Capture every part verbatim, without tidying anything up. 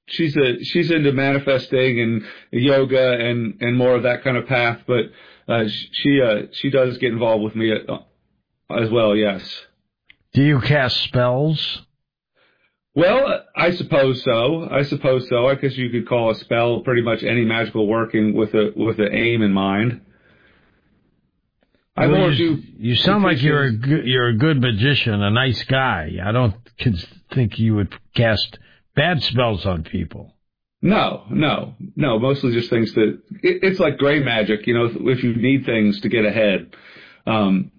she's a she's into manifesting and yoga and and more of that kind of path. But uh, she uh, she does get involved with me as well. Yes. Do you cast spells? Well, I suppose so. I suppose so. I guess you could call a spell pretty much any magical working with a with an aim in mind. I well, more you, do. You sound like you're a good, you're a good magician, a nice guy. I don't think you would cast bad spells on people. No, no, no. Mostly just things that it, it's like gray magic. You know, if you need things to get ahead, um,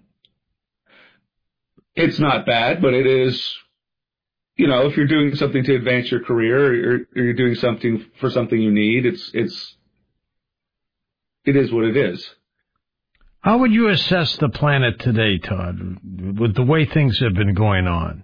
it's not bad, but it is. You know, if you're doing something to advance your career, or, or you're doing something for something you need, it's it's it is what it is. How would you assess the planet today, Todd, with the way things have been going on?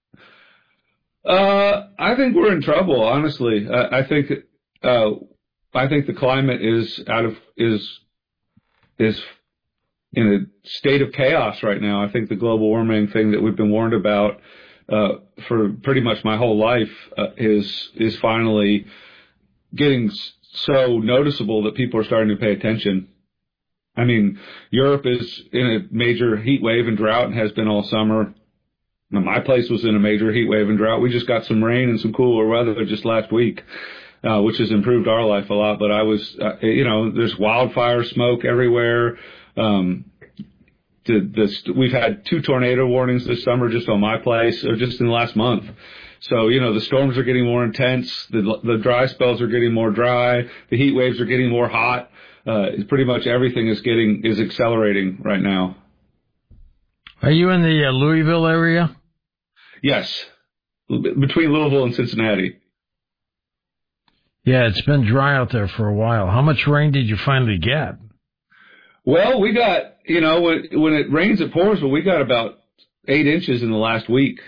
Uh, I think we're in trouble, honestly. Uh, I think uh, I think the climate is out of is is in a state of chaos right now. I think the global warming thing that we've been warned about uh, for pretty much my whole life uh, is is finally getting so noticeable that people are starting to pay attention. I mean, Europe is in a major heat wave and drought and has been all summer. My place was in a major heat wave and drought. We just got some rain and some cooler weather just last week, uh, which has improved our life a lot. But I was, uh, you know, there's wildfire smoke everywhere. Um, the, the, we've had two tornado warnings this summer just on my place, or just in the last month. So, you know, the storms are getting more intense. The, the dry spells are getting more dry. The heat waves are getting more hot. Uh, pretty much everything is getting is accelerating right now. Are you in the uh, Louisville area? Yes, between Louisville and Cincinnati. Yeah, it's been dry out there for a while. How much rain did you finally get? Well, we got, you know, when, when it rains, it pours, but we got about eight inches in the last week.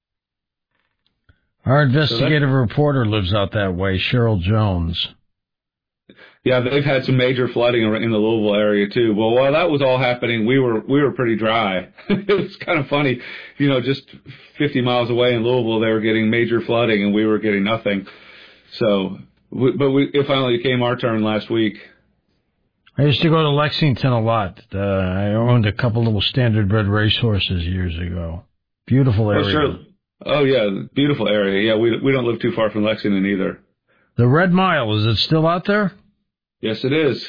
Our investigative so reporter lives out that way, Cheryl Jones. Yeah, they've had some major flooding in the Louisville area too. Well, while that was all happening, we were we were pretty dry. It was kind of funny, you know, just fifty miles away in Louisville, they were getting major flooding, and we were getting nothing. So, we, but we, it finally came our turn last week. I used to go to Lexington a lot. Uh, I owned a couple little standardbred racehorses years ago. Beautiful area. Oh, sure. Oh, yeah, beautiful area. Yeah, we we don't live too far from Lexington either. The Red Mile, is it still out there? Yes, it is.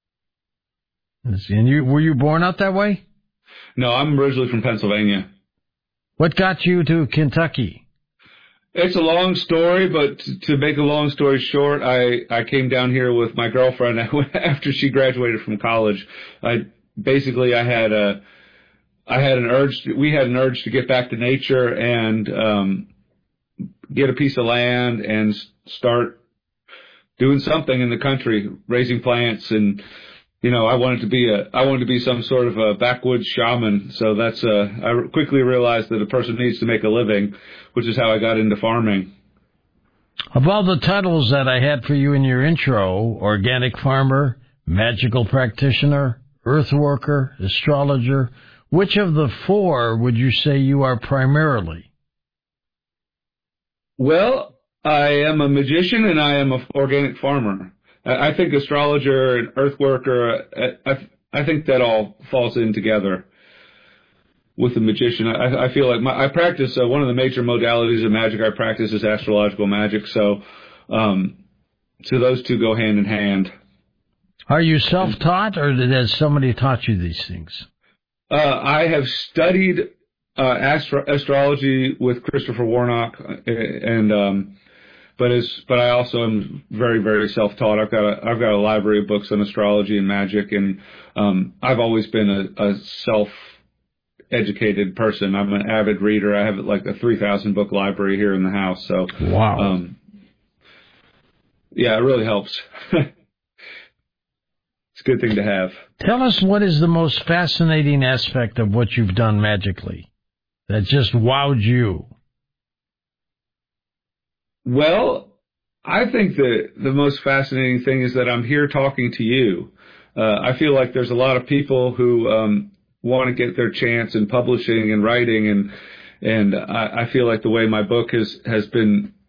And you were you born out that way? No, I'm originally from Pennsylvania. What got you to Kentucky? It's a long story, but to make a long story short, I, I came down here with my girlfriend after she graduated from college. I basically I had a I had an urge. We had an urge to get back to nature and um, get a piece of land and start doing something in the country, raising plants, and you know, I wanted to be a, I wanted to be some sort of a backwoods shaman. So that's, uh, I quickly realized that a person needs to make a living, which is how I got into farming. Of all the titles that I had for you in your intro, organic farmer, magical practitioner, earth worker, astrologer, which of the four would you say you are primarily? Well, I am a magician and I am an organic farmer. I think astrologer and earth worker, I, I think that all falls in together with the magician. I, I feel like my, I practice, uh, one of the major modalities of magic I practice is astrological magic. So, um, so those two go hand in hand. Are you self-taught or has somebody taught you these things? Uh, I have studied uh, astro- astrology with Christopher Warnock and, um, But as but I also am very very self-taught. I've got a I've got a library of books on astrology and magic, and um, I've always been a, a self-educated person. I'm an avid reader. I have like a three thousand book library here in the house. So wow, um, yeah, it really helps. It's a good thing to have. Tell us what is the most fascinating aspect of what you've done magically that just wowed you. Well, I think that the most fascinating thing is that I'm here talking to you. Uh, I feel like there's a lot of people who um, want to get their chance in publishing and writing, and and I, I feel like the way my book has, has been